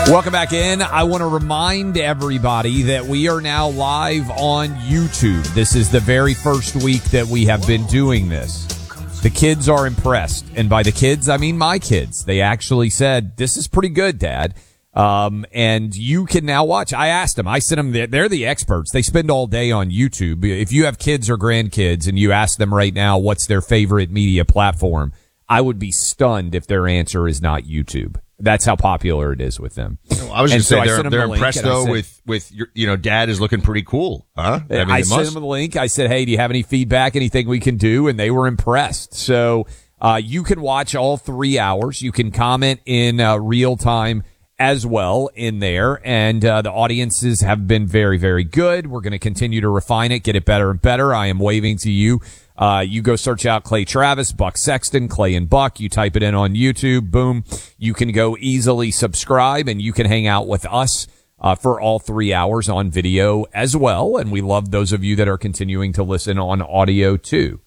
Welcome back in. I want to remind everybody that we are now live on YouTube. This is the very first week that we have been doing this. The kids are impressed. And by the kids, I mean my kids. They actually said, this is pretty good, Dad. And you can now watch. I asked them. I sent them. They're the experts. They spend all day on YouTube. If you have kids or grandkids and you ask them right now what's their favorite media platform, I would be stunned if their answer is not YouTube. That's how popular it is with them. Well, I was just saying they're impressed though with your, Dad is looking pretty cool, huh? I mean, I sent them the link. I said, hey, do you have any feedback, anything we can do? And they were impressed. So, you can watch all 3 hours. You can comment in real time as well in there. And, the audiences have been very, very good. We're going to continue to refine it, get it better and better. I am waving to you. You go search out Clay Travis, Buck Sexton, Clay and Buck. You type it in on YouTube. Boom. You can go easily subscribe and you can hang out with us, for all 3 hours on video as well. And we love those of you that are continuing to listen on audio too.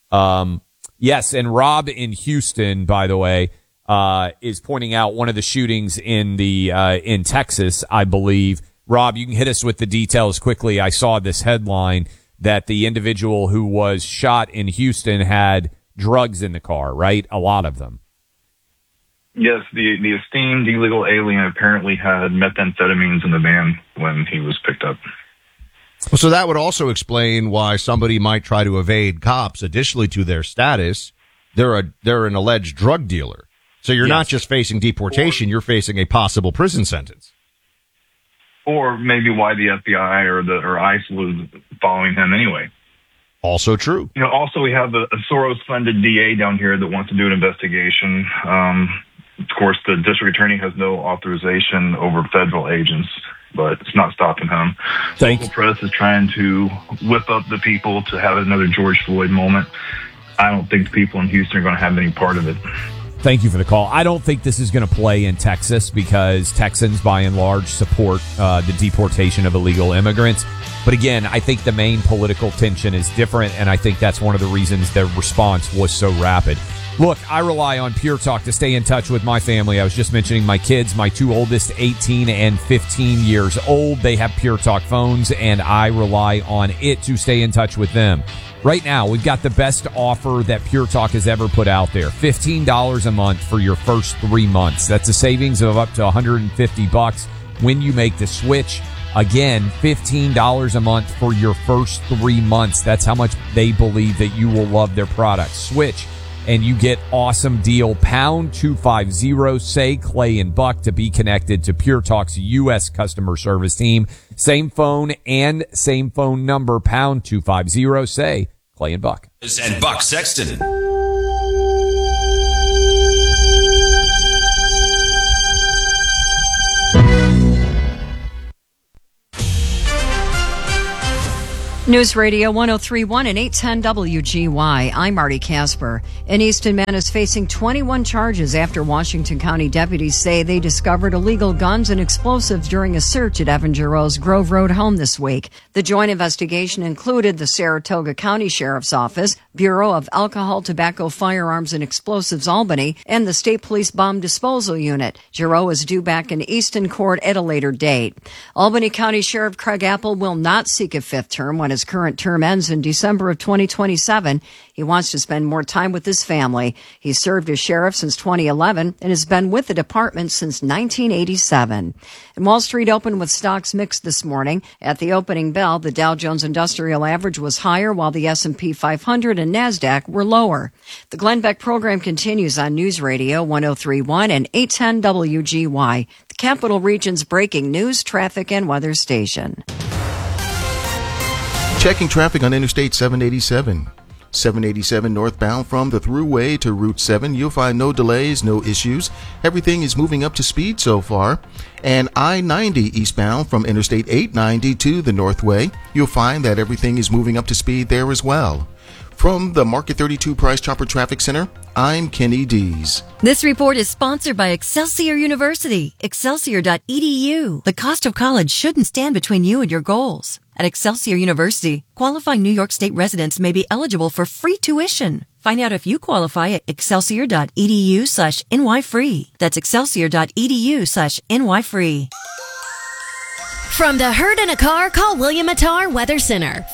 Yes. And Rob in Houston, by the way, is pointing out one of the shootings in in Texas, I believe. Rob, you can hit us with the details quickly. I saw this headline that the individual who was shot in Houston had drugs in the car, right? A lot of them. Yes, the esteemed illegal alien apparently had methamphetamines in the van when he was picked up. So that would also explain why somebody might try to evade cops. Additionally to their status, they're an alleged drug dealer. So you're not just facing deportation, you're facing a possible prison sentence. Or maybe why the FBI or ICE was following him anyway. Also true. Also we have a Soros-funded DA down here that wants to do an investigation. Of course, the district attorney has no authorization over federal agents, but it's not stopping him. Local press is trying to whip up the people to have another George Floyd moment. I don't think the people in Houston are going to have any part of it. Thank you for the call. I don't think this is going to play in Texas because Texans, by and large, support the deportation of illegal immigrants. But again, I think the main political tension is different, and I think that's one of the reasons the response was so rapid. Look, I rely on Pure Talk to stay in touch with my family. I was just mentioning my kids, my two oldest, 18 and 15 years old. They have Pure Talk phones, and I rely on it to stay in touch with them. Right now, we've got the best offer that Pure Talk has ever put out there. $15 a month for your first 3 months. That's a savings of up to $150 when you make the switch. Again, $15 a month for your first 3 months. That's how much they believe that you will love their product. Switch, and you get awesome deal. Pound 250, say Clay and Buck to be connected to Pure Talk's U.S. customer service team. Same phone and same phone number. Pound 250, say Clay and Buck. And Buck Sexton. News Radio 103.1 and 810 WGY. I'm Marty Casper. An Easton man is facing 21 charges after Washington County deputies say they discovered illegal guns and explosives during a search at Evan Giroux's Grove Road home this week. The joint investigation included the Saratoga County Sheriff's Office, Bureau of Alcohol, Tobacco, Firearms, and Explosives Albany, and the State Police Bomb Disposal Unit. Giroux is due back in Easton court at a later date. Albany County Sheriff Craig Apple will not seek a fifth term when his current term ends in December of 2027. He wants to spend more time with his family. He served as sheriff since 2011 and has been with the department since 1987. And Wall Street opened with stocks mixed this morning. At the opening bell, the Dow Jones Industrial Average was higher while the S&P 500 and NASDAQ were lower. The Glenn Beck program continues on News Radio 103.1 and 810 WGY, the Capital Region's breaking news, traffic, and weather station. Checking traffic on Interstate 787. 787 northbound from the Thruway to Route 7. You'll find no delays, no issues. Everything is moving up to speed so far. And I-90 eastbound from Interstate 890 to the Northway. You'll find that everything is moving up to speed there as well. From the Market 32 Price Chopper Traffic Center, I'm Kenny Dees. This report is sponsored by Excelsior University. Excelsior.edu. The cost of college shouldn't stand between you and your goals. At Excelsior University, qualifying New York State residents may be eligible for free tuition. Find out if you qualify at excelsior.edu/NYFree. That's excelsior.edu/NYFree. From the herd in a car, call William Attar Weather Center,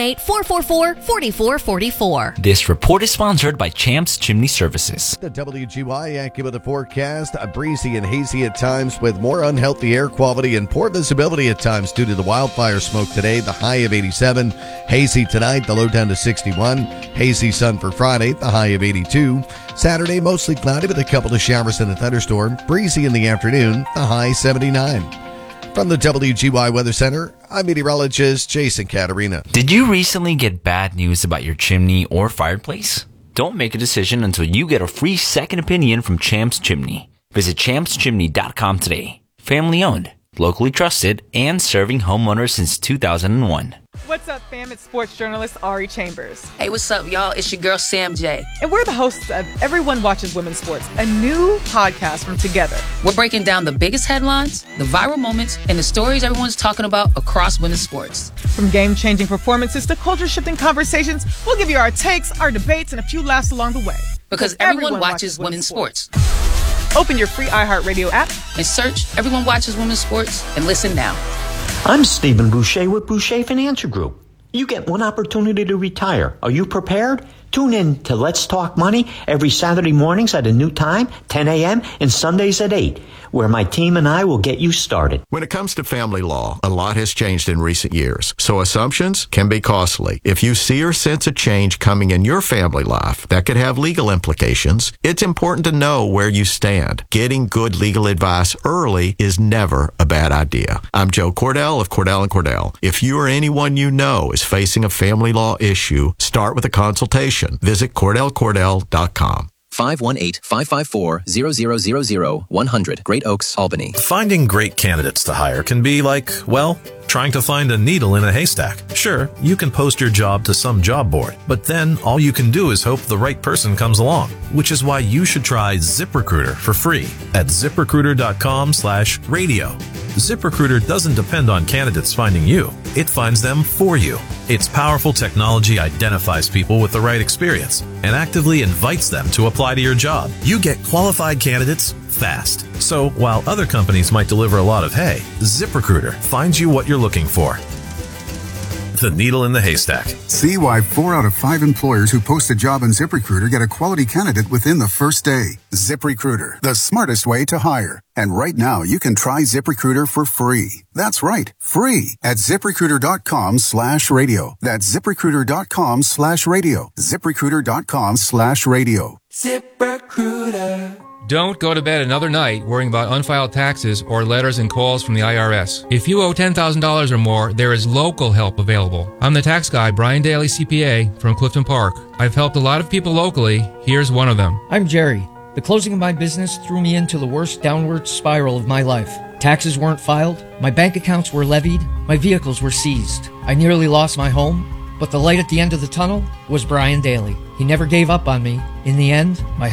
518-444-4444. This report is sponsored by Champs Chimney Services. The WGY AccuWeather forecast, breezy and hazy at times with more unhealthy air quality and poor visibility at times due to the wildfire smoke today, the high of 87. Hazy tonight, the low down to 61. Hazy sun for Friday, the high of 82. Saturday, mostly cloudy with a couple of showers and a thunderstorm. Breezy in the afternoon, the high 79. From the WGY Weather Center, I'm meteorologist Jason Caterina. Did you recently get bad news about your chimney or fireplace? Don't make a decision until you get a free second opinion from Champs Chimney. Visit champschimney.com today. Family owned, locally trusted, and serving homeowners since 2001. What's up, fam? It's sports journalist Ari Chambers. Hey, what's up, y'all? It's your girl, Sam J. And we're the hosts of Everyone Watches Women's Sports, a new podcast from Together. We're breaking down the biggest headlines, the viral moments, and the stories everyone's talking about across women's sports. From game-changing performances to culture-shifting conversations, we'll give you our takes, our debates, and a few laughs along the way. Because everyone watches women's sports. Open your free iHeartRadio app and search Everyone Watches Women's Sports and listen now. I'm Stephen Boucher with Boucher Financial Group. You get one opportunity to retire. Are you prepared? Tune in to Let's Talk Money every Saturday mornings at a new time, 10 a.m., and Sundays at 8, where my team and I will get you started. When it comes to family law, a lot has changed in recent years, so assumptions can be costly. If you see or sense a change coming in your family life that could have legal implications, it's important to know where you stand. Getting good legal advice early is never a bad idea. I'm Joe Cordell of Cordell & Cordell. If you or anyone you know is facing a family law issue, start with a consultation. Visit CordellCordell.com. 518-554-0000-100, Great Oaks, Albany. Finding great candidates to hire can be like, well, trying to find a needle in a haystack. Sure, you can post your job to some job board, but then all you can do is hope the right person comes along, which is why you should try ZipRecruiter for free at ZipRecruiter.com/radio. ZipRecruiter doesn't depend on candidates finding you. It finds them for you. Its powerful technology identifies people with the right experience and actively invites them to apply to your job. You get qualified candidates fast. So while other companies might deliver a lot of hay, ZipRecruiter finds you what you're looking for. The needle in the haystack. See why 4 out of 5 employers who post a job on ZipRecruiter get a quality candidate within the first day. ZipRecruiter, the smartest way to hire. And right now, you can try ZipRecruiter for free. That's right, free at ZipRecruiter.com/radio. That's ZipRecruiter.com/radio. ZipRecruiter.com/radio. ZipRecruiter. Don't go to bed another night worrying about unfiled taxes or letters and calls from the IRS. If you owe $10,000 or more, there is local help available. I'm the tax guy, Brian Daly, CPA, from Clifton Park. I've helped a lot of people locally. Here's one of them. I'm Jerry. The closing of my business threw me into the worst downward spiral of my life. Taxes weren't filed, my bank accounts were levied, my vehicles were seized. I nearly lost my home, but the light at the end of the tunnel was Brian Daly. He never gave up on me. In the end, my